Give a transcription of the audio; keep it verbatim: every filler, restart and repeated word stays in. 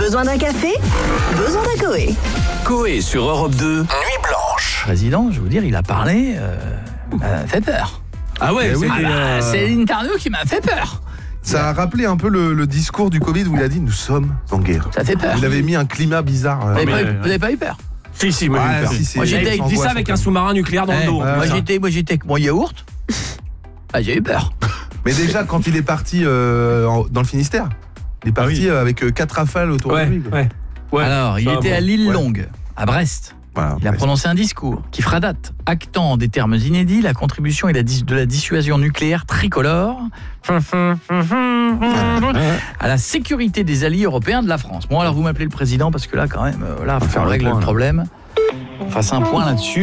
Besoin d'un café? Besoin d'un Coé. Coé sur Europe deux, Nuit Blanche. Président, je vais vous dire, il a parlé, euh, m'a fait peur. Ah ouais, Ah c'était, bah, euh... c'est une interview qui m'a fait peur. Ça a rappelé un peu le, le discours du Covid où il a dit « Nous sommes en guerre ». Ça fait peur. Il avait mis un climat bizarre. Vous n'avez mais, pas, euh, vous avez pas eu peur? Si, si, moi, Ouais, j'ai eu peur. si, c'est- Moi, j'étais- Il dit ça avec un sous-marin nucléaire dans Eh, le dos. ouais. moi, ça. j'étais, moi j'étais avec mon yaourt. Ah, j'ai eu peur. Mais déjà, quand il est parti euh, en- dans le Finistère, il est parti Ah oui. euh, avec euh, quatre rafales autour Ouais, de lui. quoi. ouais. Ouais. Alors, il Ça, était bon. à l'île Ouais. Longue, à Brest. Voilà, Il a ouais. prononcé un discours qui fera date, actant en des termes inédits la contribution et la dis- de la dissuasion nucléaire tricolore à la sécurité des alliés européens de la France. Bon, alors vous m'appelez le président parce que là, quand même, euh, là, il faut faire qu'on le règle point, le là. problème. On fasse un point là-dessus.